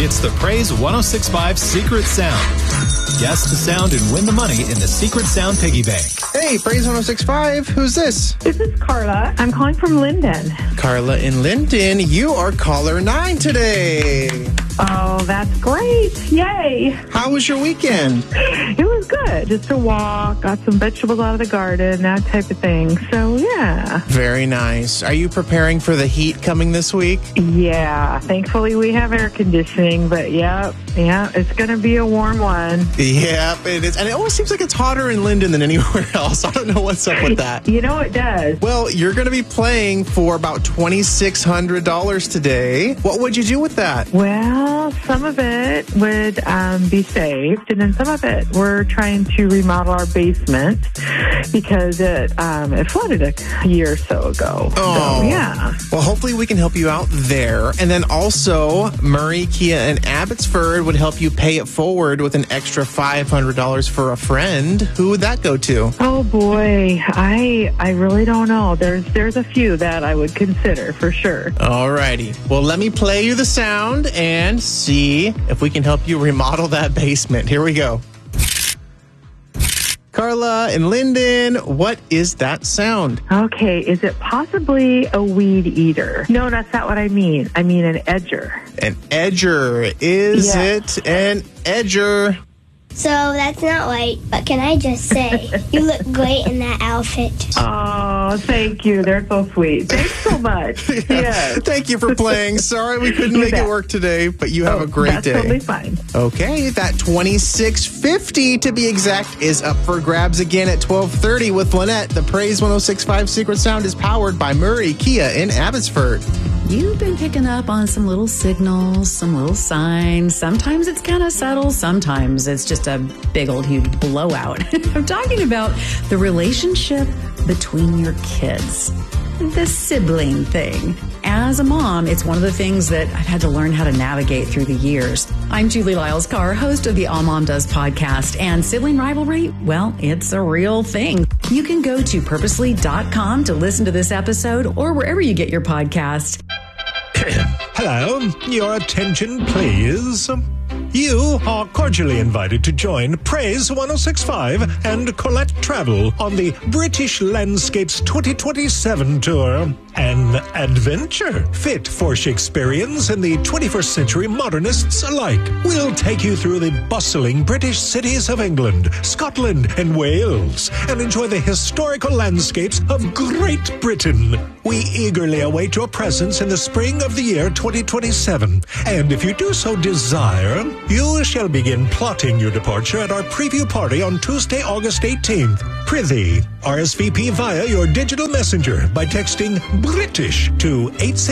It's the Praise 106.5 Secret Sound. Guess the sound and win the money in the Secret Sound Piggy Bank. Hey, Praise 106.5. Who's this? This is Carla. I'm calling from Linden. Carla in Linden. You are caller 9 today. Oh, that's great. Yay. How was your weekend? It was good. Just a walk, got some vegetables out of the garden, that type of thing. So, yeah. Very nice. Are you preparing for the heat coming this week? Yeah. Thankfully, we have air conditioning, but yeah, it's going to be a warm one. Yep, it is. And it always seems like it's hotter in Linden than anywhere else. I don't know what's up with that. You know, it does. Well, you're going to be playing for about $2,600 today. What would you do with that? Well, some of it would be saved, and then some of it we're trying to remodel our basement because it flooded a year or so ago. Oh, so, yeah. Well, hopefully we can help you out there. And then also, Murray Kia in Abbotsford would help you pay it forward with an extra $500 for a friend. Who would that go to? Oh, boy. I really don't know. There's a few that I would consider for sure. All righty. Well, let me play you the sound and see if we can help you remodel that basement. Here we go. Carla in Linden, what is that sound? Okay, is it possibly a weed eater? No, that's not what I mean. I mean an edger. An edger. Is it an edger? So that's not right, but can I just say, you look great in that outfit. Oh, thank you. They're so sweet. Thanks so much. Yes. Thank you for playing. Sorry we couldn't make it work today, but you have a great day. That's totally fine. Okay, that $2,650 to be exact is up for grabs again at 12:30 with Lynette. The Praise 106.5 Secret Sound is powered by Murray Kia in Abbotsford. You've been picking up on some little signals, some little signs. Sometimes it's kind of subtle. Sometimes it's just a big old huge blowout. I'm talking about the relationship between your kids, the sibling thing. As a mom, it's one of the things that I've had to learn how to navigate through the years. I'm Julie Lyles-Carr, host of the All Mom Does podcast, and sibling rivalry, well, it's a real thing. You can go to purposely.com to listen to this episode or wherever you get your podcast. Hello, your attention, please. You are cordially invited to join Praise 106.5 and Colette Travel on the British Landscapes 2027 tour. An adventure fit for Shakespeareans and the 21st century modernists alike. We'll take you through the bustling British cities of England, Scotland, and Wales, and enjoy the historical landscapes of Great Britain. We eagerly await your presence in the spring of the year 2027. And if you do so desire, you shall begin plotting your departure at our preview party on Tuesday, August 18th. Prithee, RSVP via your digital messenger by texting British to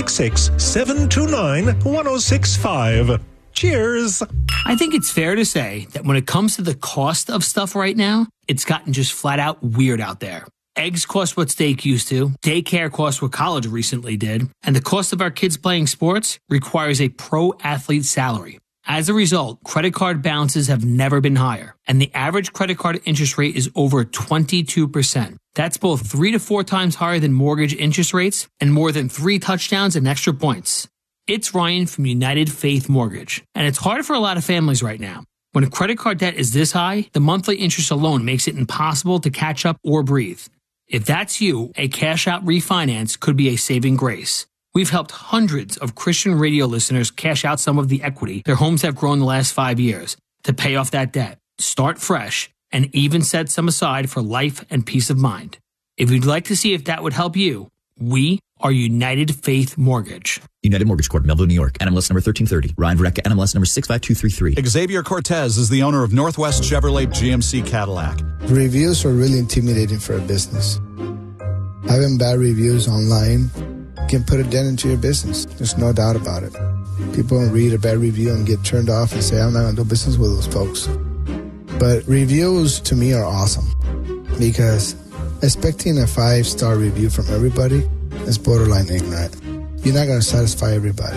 866-729-1065. Cheers. I think it's fair to say that when it comes to the cost of stuff right now, it's gotten just flat out weird out there. Eggs cost what steak used to, daycare costs what college recently did, and the cost of our kids playing sports requires a pro athlete salary. As a result, credit card balances have never been higher, and the average credit card interest rate is over 22%. That's both 3 to 4 times higher than mortgage interest rates and more than 3 touchdowns and extra points. It's Ryan from United Faith Mortgage, and it's hard for a lot of families right now. When a credit card debt is this high, the monthly interest alone makes it impossible to catch up or breathe. If that's you, a cash-out refinance could be a saving grace. We've helped hundreds of Christian radio listeners cash out some of the equity their homes have grown the last 5 years to pay off that debt, start fresh, and even set some aside for life and peace of mind. If you'd like to see if that would help you, we are United Faith Mortgage. United Mortgage Corp, Melville, New York. NMLS number 1330. Ryan Varecka, NMLS number 65233. Xavier Cortez is the owner of Northwest Chevrolet GMC Cadillac. Reviews are really intimidating for a business. Having bad reviews online can put a dent into your business. There's no doubt about it. People read a bad review and get turned off and say, I'm not going to do business with those folks. But reviews to me are awesome because expecting a 5-star review from everybody is borderline ignorant. You're not going to satisfy everybody.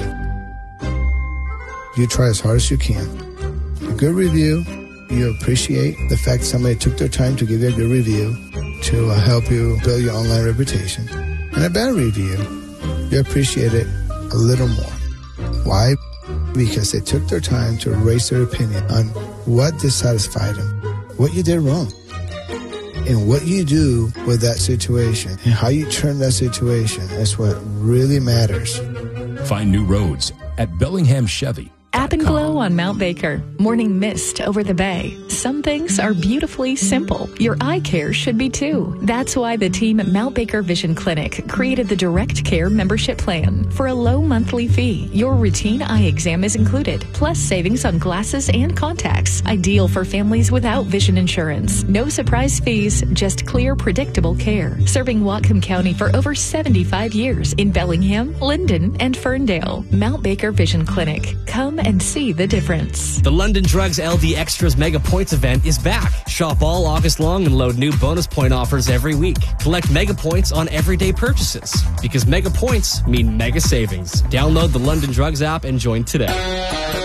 You try as hard as you can. A good review, you appreciate the fact somebody took their time to give you a good review to help you build your online reputation. And a bad review, you appreciate it a little more. Why? because they took their time to raise their opinion on what dissatisfied them, what you did wrong, and what you do with that situation, and how you turn that situation is what really matters. Find new roads at Bellingham Chevy. App and Glow on Mount Baker. Morning mist over the bay. Some things are beautifully simple. Your eye care should be too. That's why the team at Mount Baker Vision Clinic created the Direct Care membership plan. For a low monthly fee, your routine eye exam is included, plus savings on glasses and contacts. Ideal for families without vision insurance. No surprise fees, just clear, predictable care. Serving Whatcom County for over 75 years in Bellingham, Linden, and Ferndale. Mount Baker Vision Clinic. Come and see the difference. The London Drugs LD Extras Mega Points event is back. Shop all August long and load new bonus point offers every week. Collect Mega Points on everyday purchases because Mega Points mean mega savings. Download the London Drugs app and join today.